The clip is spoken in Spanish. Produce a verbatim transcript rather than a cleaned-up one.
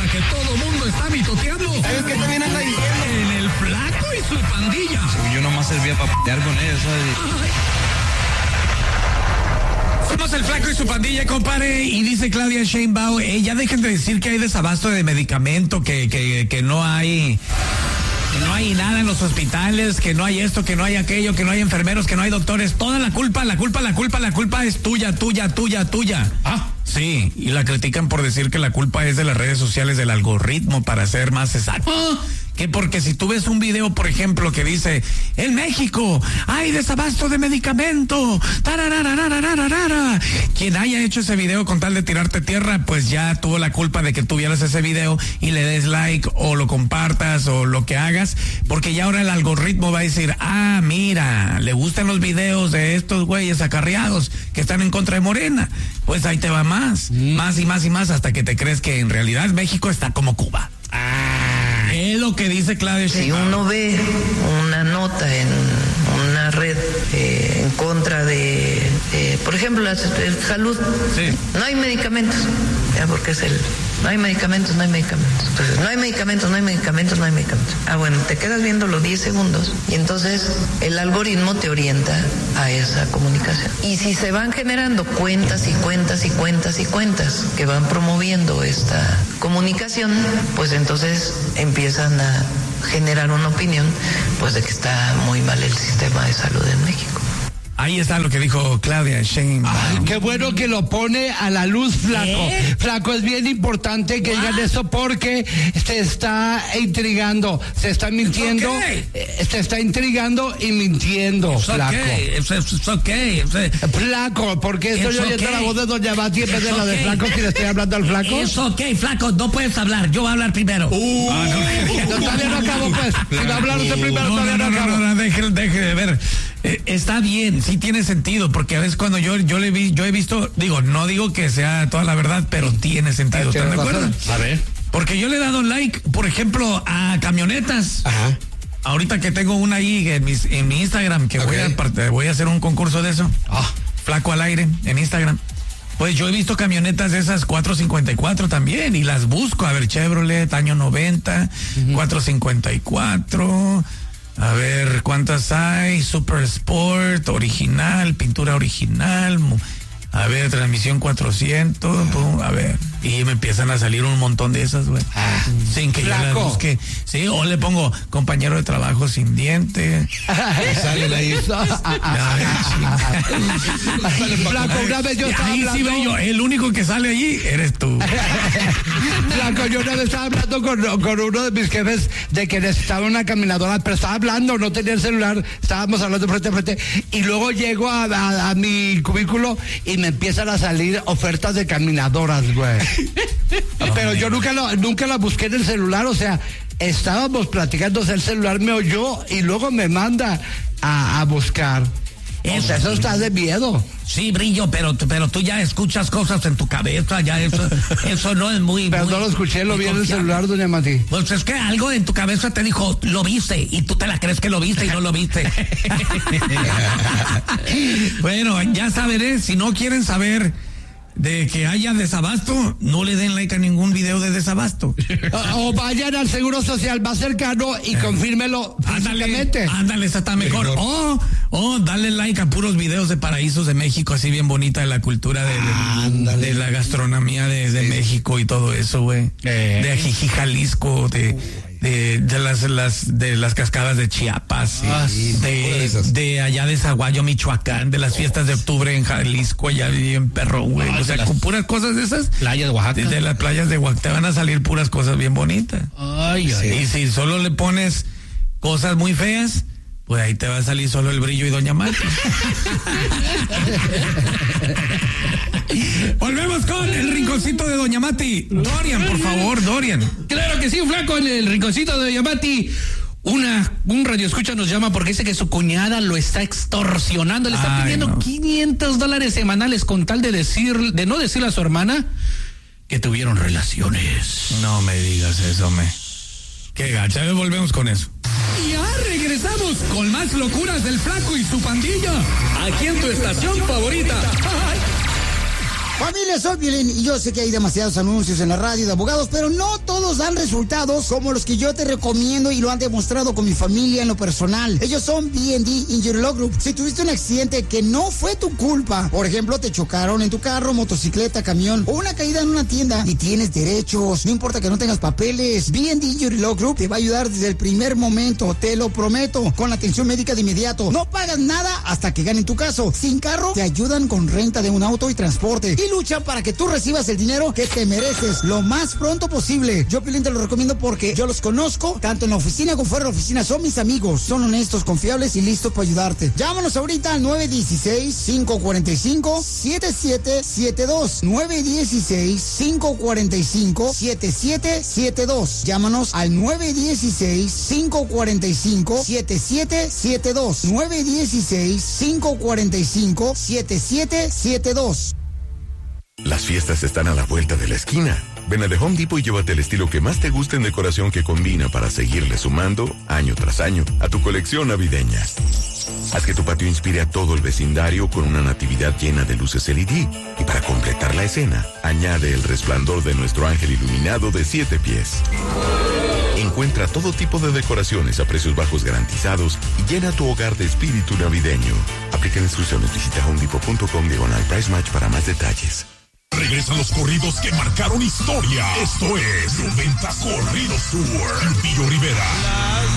que todo mundo está mitoteando. ¿Sabes qué también anda diciendo? En el Flaco y su pandilla. Sí, yo nomás servía para p***ar con ellos, ¿sabes? Somos el Flaco y su pandilla, compadre, y dice Claudia Sheinbaum, eh, ya dejen de decir que hay desabasto de medicamento, que, que, que no hay... Que no hay nada en los hospitales, que no hay esto, que no hay aquello, que no hay enfermeros, que no hay doctores. Toda la culpa, la culpa, la culpa, la culpa es tuya, tuya, tuya, tuya. Ah, sí, y la critican por decir que la culpa es de las redes sociales, del algoritmo, para ser más exacto. Ah, que porque si tú ves un video, por ejemplo, que dice, en México hay desabasto de medicamento, tararararararara. Quien haya hecho ese video con tal de tirarte tierra, pues ya tuvo la culpa de que tú vieras ese video y le des like o lo compartas o lo que hagas, porque ya ahora el algoritmo va a decir, ah, mira, le gustan los videos de estos güeyes acarreados que están en contra de Morena, pues ahí te va más, mm. más y más y más, hasta que te crees que en realidad México está como Cuba. Ah. Es lo que dice Claudia Sheinbaum. Si uno ve una nota en una red eh, en contra de, de, por ejemplo, la, el salud, sí. No hay medicamentos, ya porque es el, no hay medicamentos, no hay medicamentos. Entonces, no hay medicamentos, no hay medicamentos, no hay medicamentos. Ah, bueno, te quedas viendo los diez segundos y entonces el algoritmo te orienta a esa comunicación. Y si se van generando cuentas y cuentas y cuentas y cuentas que van promoviendo esta comunicación, pues entonces empiezan a generar una opinión pues de que está muy mal el sistema de salud en México. Ahí está lo que dijo Claudia Sheinbaum. Ay, qué bueno que lo pone a la luz, Flaco. ¿Eh? Flaco, es bien importante que digan eso porque se está intrigando, se está mintiendo, okay. Se está intrigando y mintiendo, it's Flaco. Okay. It's, it's okay. It's, Flaco, porque estoy oyendo okay. La voz de Doña Mati en vez de la okay. de Flaco, si le estoy hablando al Flaco. Es ok, Flaco, no puedes hablar, yo voy a hablar primero. Uh, ah, no, no, todavía no acabo, pues. Si va a hablar usted primero, no, todavía no, no, no acabo. No, no, no, deje, deje de ver. Eh, está bien, sí tiene sentido, porque a veces cuando yo yo le vi, yo he visto, digo, no digo que sea toda la verdad, pero tiene sentido, ¿están de acuerdo? A ver. Porque yo le he dado like, por ejemplo, a camionetas. Ajá. Ahorita que tengo una ahí en mi, en mi Instagram, que okay. voy a voy a hacer un concurso de eso. Ah. Flaco al aire, en Instagram. Pues yo he visto camionetas de esas cuatro cincuenta y cuatro también, y las busco, a ver, Chevrolet, año noventa, uh-huh. cuatro cincuenta y cuatro... A ver, ¿cuántas hay? Super Sport, original, pintura original. A ver, transmisión cuatrocientos. Pum, a ver. Y me empiezan a salir un montón de esas, güey. Ah, sin que Flaco. Yo las busque. Sí, o le pongo compañero de trabajo sin diente. Sale ahí. Flaco, una vez yo estaba ahí hablando. Sí, yo, el único que sale allí eres tú. Flaco, yo una vez estaba hablando con, con uno de mis jefes de que necesitaba una caminadora, pero estaba hablando, no tenía el celular, estábamos hablando frente a frente, y luego llego a, a, a mi cubículo y me empiezan a salir ofertas de caminadoras, güey. Pero yo nunca lo, nunca la busqué en el celular, o sea, estábamos platicando, el celular me oyó y luego me manda a, a buscar. Eso, o sea, eso está de miedo. Sí, Brillo, pero, pero tú ya escuchas cosas en tu cabeza, ya eso, eso no es muy... Pero muy, no lo escuché, lo vi en el celular, doña Mati. Pues es que algo en tu cabeza te dijo, lo viste, y tú te la crees que lo viste y no lo viste. Bueno, ya saberé, si no quieren saber de que haya desabasto, no le den like a ningún video de desabasto. O, o vayan al Seguro Social más cercano y eh. confírmelo físicamente. Ándale, ándale, esa está mejor. mejor. O, o dale like a puros videos de paraísos de México, así bien bonita de la cultura de, de, de la gastronomía de, de sí. México y todo eso, güey. Eh. De Ajijí, Jalisco, de... De, de las, las de las cascadas de Chiapas, ah, sí, de, de allá de Zaguayo, Michoacán, de las fiestas de octubre en Jalisco, allá en Perro, güey. Ah, o sea, con puras cosas de esas. Playas de Oaxaca. De, de las playas de Oaxaca te van a salir puras cosas bien bonitas. Ay, sí. Y si solo le pones cosas muy feas, pues ahí te va a salir solo el Brillo y Doña Mati. Volvemos con el rinconcito de Doña Mati. Dorian, por favor, Dorian. Claro que sí, Flaco, en el rinconcito de Doña Mati. Una, un radioescucha nos llama porque dice que su cuñada lo está extorsionando, le está Ay, pidiendo no. quinientos dólares semanales con tal de decir, de no decirle a su hermana que tuvieron relaciones. No me digas eso, me. Qué gacha, volvemos con eso. Y ya regresamos con más locuras del Flaco y su pandilla. Aquí en tu estación favorita. Ay. Familia, soy Piolín y yo sé que hay demasiados anuncios en la radio de abogados, pero no todos dan resultados como los que yo te recomiendo y lo han demostrado con mi familia en lo personal. Ellos son B and D Injury Law Group. Si tuviste un accidente que no fue tu culpa, por ejemplo, te chocaron en tu carro, motocicleta, camión o una caída en una tienda y tienes derechos, no importa que no tengas papeles, B and D Injury Law Group te va a ayudar desde el primer momento, te lo prometo, con la atención médica de inmediato. No pagas nada hasta que ganen tu caso. Sin carro, te ayudan con renta de un auto y transporte y luchan para que tú recibas el dinero que te mereces lo más pronto posible. Yo, Piolín, te lo recomiendo porque yo los conozco, tanto en la oficina como fuera de la oficina. Son mis amigos, son honestos, confiables y listos para ayudarte. Llámanos ahorita al nueve uno seis, cinco cuatro cinco, siete siete siete dos. nueve uno seis, cinco cuatro cinco, siete siete siete dos. Llámanos al nueve uno seis, cinco cuatro cinco, siete siete siete dos. nueve uno seis, cinco cuatro cinco, siete siete siete dos. Las fiestas están a la vuelta de la esquina. Ven a The Home Depot y llévate el estilo que más te guste en decoración que combina para seguirle sumando, año tras año, a tu colección navideña. Haz que tu patio inspire a todo el vecindario con una natividad llena de luces L E D. Y para completar la escena, añade el resplandor de nuestro ángel iluminado de siete pies. Encuentra todo tipo de decoraciones a precios bajos garantizados y llena tu hogar de espíritu navideño. Aplica instrucciones. Visita homedepot.com diagonal price match para más detalles. Regresan los corridos que marcaron historia. Esto es noventa Corridos Tour. Lupillo Rivera.